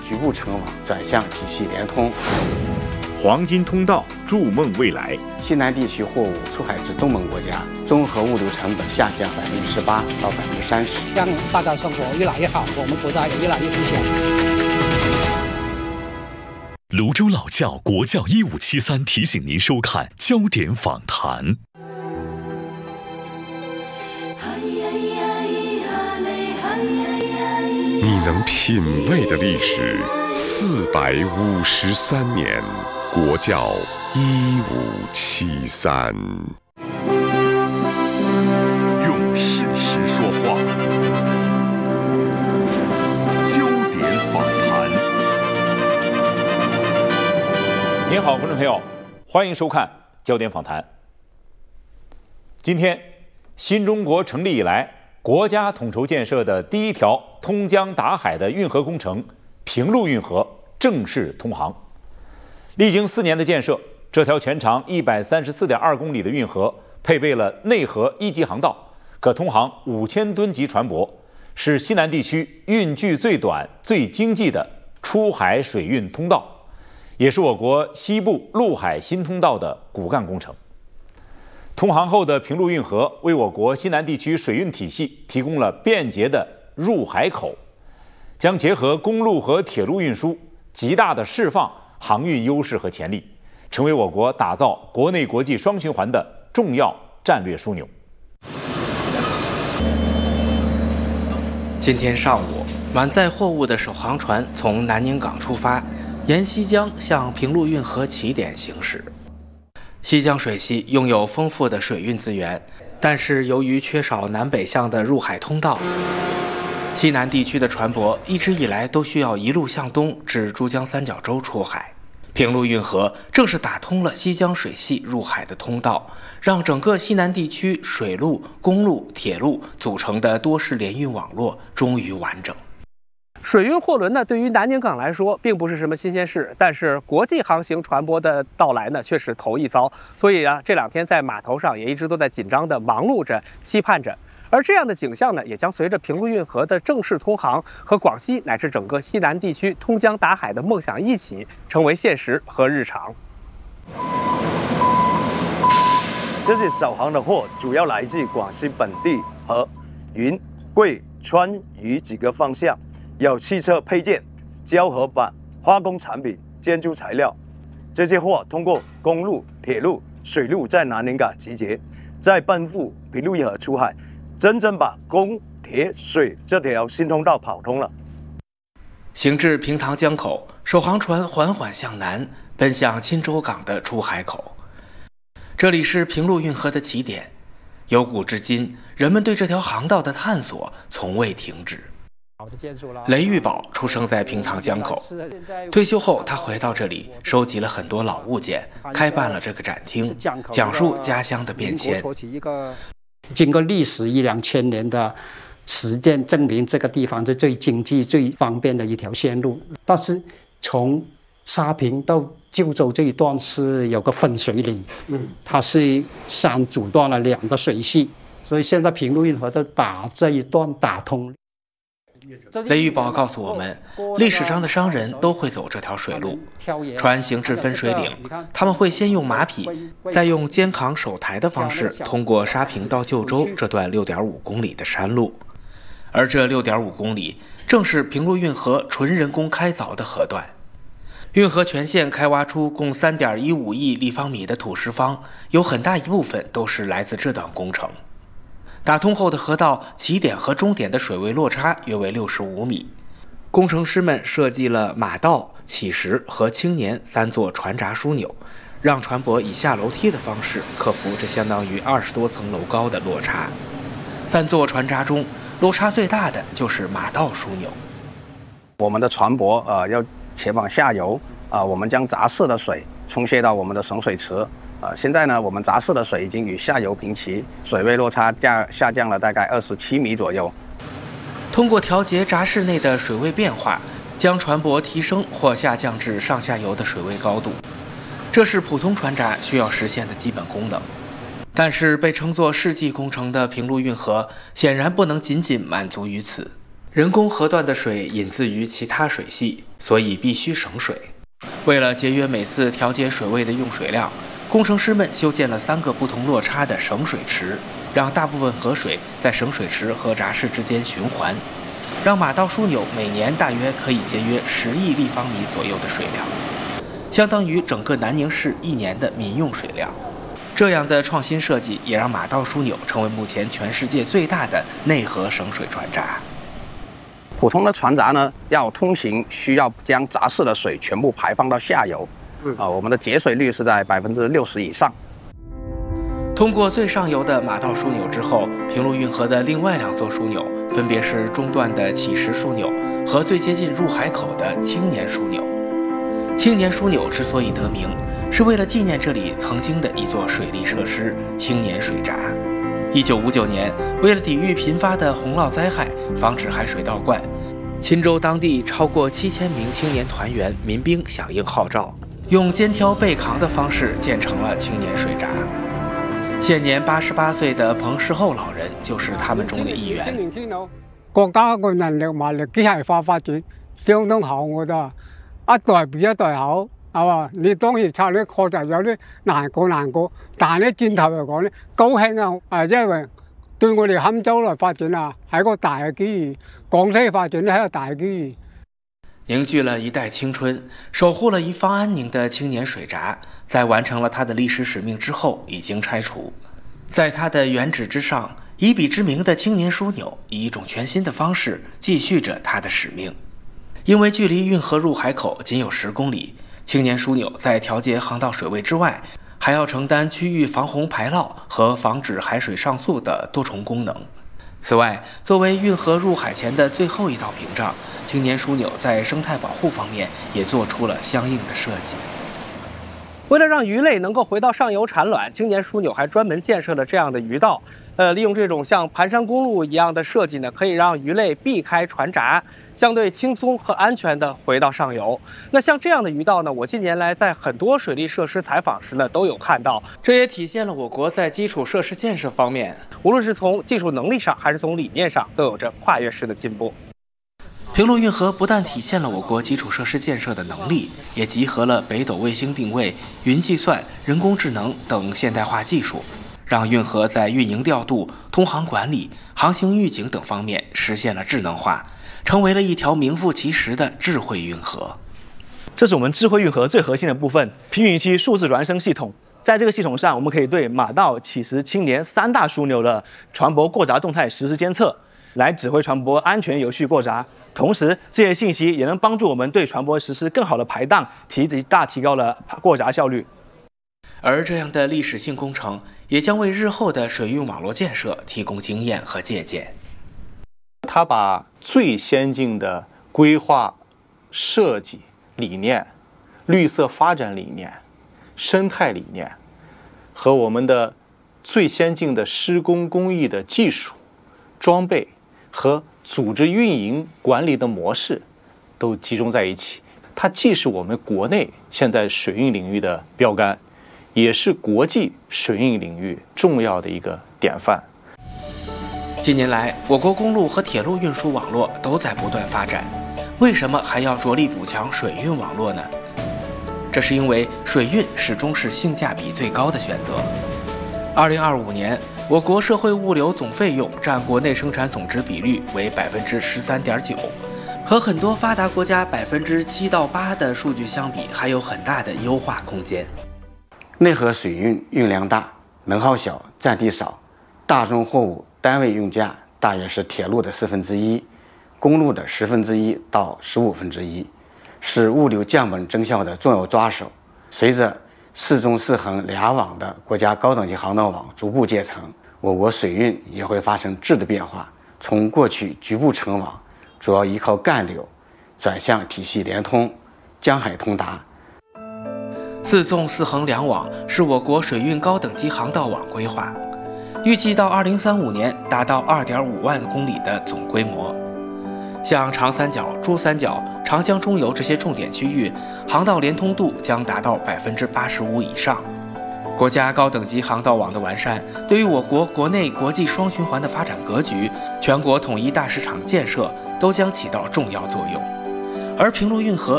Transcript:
局部成网转向体系联通。 黄金通道筑梦未来， 西南地区货物出海至东盟国家，综合物流成本下降18%到30%， 让大家生活越来越好，我们国家也越来越富强。 泸州老窖国窖1573提醒您收看焦点访谈。 你能品味的历史453年，国窖1573。 用事实说话，焦点访谈。您好，观众朋友，欢迎收看焦点访谈。今天，新中国成立以来，国家统筹建设的第一条通江达海的运河工程平陆运河正式通航。历经4年的建设，这条全长134.2公里的运河配备了内河1级航道，可通航5000吨级船舶，是西南地区运距最短、最经济的出海水运通道，也是我国西部陆海新通道的骨干工程。通航后的平陆运河为我国西南地区水运体系提供了便捷的入海口，将结合公路和铁路运输，极大地释放航运优势和潜力，成为我国打造国内国际双循环的重要战略枢纽。 今天上午，满载货物的首航船从南宁港出发，沿西江向平陆运河起点行驶。西江水系拥有丰富的水运资源，但是由于缺少南北向的入海通道，西南地区的船舶一直以来都需要一路向东至珠江三角洲出海。平陆运河正是打通了西江水系入海的通道，让整个西南地区水路、公路、铁路组成的多式联运网络终于完整。 水运货轮呢，对于南宁港来说并不是什么新鲜事，但是国际航行船舶的到来呢，却是头一遭。所以啊，这2天在码头上也一直都在紧张地忙碌着、期盼着。而这样的景象呢，也将随着平陆运河的正式通航和广西乃至整个西南地区通江达海的梦想一起成为现实和日常。 这些首航的货主要来自广西本地和云贵川渝几个方向。有汽车配件、胶合板、化工产品、建筑材料，这些货通过公路、铁路、水路在南宁港集结，再奔赴平陆运河出海，真正把公、铁、水这条新通道跑通了。 行至平塘江口，首航船缓缓向南，奔向钦州港的出海口。这里是平陆运河的起点，由古至今，人们对这条航道的探索从未停止。雷玉宝出生在平塘江口，退休后他回到这里，收集了很多老物件，开办了这个展厅，讲述家乡的变迁。 经过历史1-2千年的实践证明，这个地方是最经济、最方便的一条线路。但是从沙坪到旧州这一段是有个分水岭，它是山阻断了2个水系，所以现在平陆运河就把这一段打通。 雷玉宝告诉我们，历史上的商人都会走这条水路，船行至分水岭，他们会先用马匹，再用肩扛手抬的方式通过沙坪到旧州这段6.5公里的山路。而这6.5公里正是平陆运河纯人工开凿的河段。运河全线开挖出共3.15亿立方米的土石方，有很大一部分都是来自这段工程。打通后的河道起点和终点的水位落差约为65米，工程师们设计了马道、起石和青年3座船闸枢纽，让船舶以下楼梯的方式克服这相当于20多层楼高的落差。3座船闸中，落差最大的就是马道枢纽。 我们的船舶要前往下游我们将闸式的水冲卸到我们的省水池。现在呢，我们闸式的水已经与下游平齐，水位落差下降了大概27米左右。 通过调节闸室内的水位变化，将船舶提升或下降至上下游的水位高度，这是普通船闸需要实现的基本功能。但是被称作世纪工程的平陆运河显然不能仅仅满足于此。 人工河段的水引自于其他水系，所以必须省水。为了节约每次调节水位的用水量，工程师们修建了3个不同落差的省水池，让大部分河水在省水池和闸室之间循环，让马道枢纽每年大约可以节约10亿立方米左右的水量，相当于整个南宁市1年的民用水量。这样的创新设计也让马道枢纽成为目前全世界最大的内河省水船闸。 普通的船闸呢，要通行需要将闸室的水全部排放到下游，我们的节水率是在60%以上。 通过最上游的马道枢纽之后，平陆运河的另外2座枢纽分别是中段的启石枢纽和最接近入海口的青年枢纽。青年枢纽之所以得名，是为了纪念这里曾经的一座水利设施——青年水闸。1959年，为了抵御频发的洪涝灾害，防止海水倒灌，钦州当地超过7000名青年团员民兵响应号召，用肩挑背扛的方式建成了青年水闸。现年88岁的彭世厚老人就是他们中的一員。 國家個人力物力機械化發展相當好，我覺得一代比一代好，係嘛？你當時拆呢確實有啲難過，但係咧轉頭嚟講咧，高興啊！因為對我哋坎州來發展啊，係一個大嘅機遇；廣西發展咧係一個大嘅機遇。 凝聚了一代青春，守护了一方安宁的青年水闸，在完成了它的历史使命之后，已经拆除。在它的原址之上，以彼之名的青年枢纽以一种全新的方式继续着它的使命。因为距离运河入海口仅有10公里，青年枢纽在调节航道水位之外，还要承担区域防洪排涝和防止海水上溯的多重功能。此外，作为运河入海前的最后一道屏障，青年枢纽在生态保护方面也做出了相应的设计。 为了让鱼类能够回到上游产卵，青年枢纽还专门建设了这样的鱼道。利用这种像盘山公路一样的设计呢，可以让鱼类避开船闸，相对轻松和安全地回到上游。那像这样的鱼道呢，我近年来在很多水利设施采访时呢都有看到，这也体现了我国在基础设施建设方面，无论是从技术能力上还是从理念上，都有着跨越式的进步。 平陆运河不但体现了我国基础设施建设的能力，也集合了北斗卫星定位、云计算、人工智能等现代化技术，让运河在运营调度、通航管理、航行预警等方面实现了智能化，成为了一条名副其实的智慧运河。 这是我们智慧运河最核心的部分——平允期数字孪生系统。在这个系统上，我们可以对马道、启石、青年3大枢纽的船舶过闸动态实时监测，来指挥船舶安全有序过闸。同时，这些信息也能帮助我们对船舶实施更好的排档，大提高了过闸效率。 而这样的历史性工程，也将为日后的水运网络建设提供经验和借鉴。 它把最先进的规划设计理念、绿色发展理念、生态理念和我们的最先进的施工工艺的技术、装备和组织运营管理的模式都集中在一起。它既是我们国内现在水运领域的标杆，也是国际水运领域重要的一个典范。 近年来，我国公路和铁路运输网络都在不断发展，为什么还要着力补强水运网络呢？这是因为水运始终是性价比最高的选择。2025年，我国社会物流总费用占国内生产总值比率为13.9%，和很多发达国家7%到8%的数据相比，还有很大的优化空间。 内河水运运量大，能耗小，占地少，大宗货物单位运价大约是铁路的1/4，公路的1/10到1/15，是物流降本增效的重要抓手。随着4纵4横2网的国家高等级航道网逐步建成，我国水运也会发生质的变化，从过去局部成网，主要依靠干流，转向体系联通、江海通达。 4纵4横2网是我国水运高等级航道网规划，预计到2035年达到2.5万公里的总规模。像长三角、珠三角、长江中游这些重点区域，航道连通度将达到85%以上。国家高等级航道网的完善，对于我国国内国际双循环的发展格局、全国统一大市场建设、 都将起到重要作用。而平洛运河